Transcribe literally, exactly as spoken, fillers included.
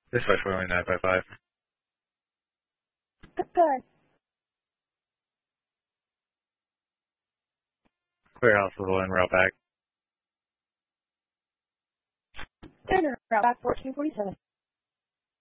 This is West nine five five. Good. Clear hospital and route back. Turn around back fourteen forty-seven.